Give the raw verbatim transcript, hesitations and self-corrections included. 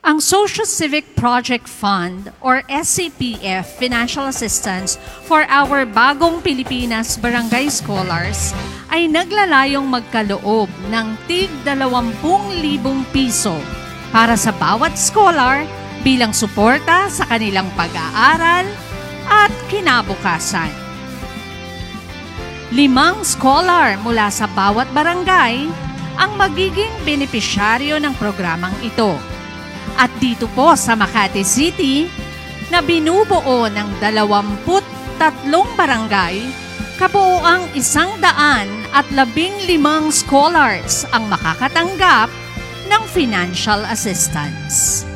Ang Socio-Civic Project Fund or S C P F Financial Assistance for our Bagong Pilipinas Barangay Scholars ay naglalayong magkaloob ng tig dalawampung libong piso para sa bawat scholar bilang suporta sa kanilang pag-aaral at kinabukasan. Limang scholar mula sa bawat barangay ang magiging benepisyaryo ng programang ito. At dito po sa Makati City, na binubuo ng dalawamput tatlong barangay, kabuoang isang daan at labing limang scholars ang makakatanggap ng financial assistance.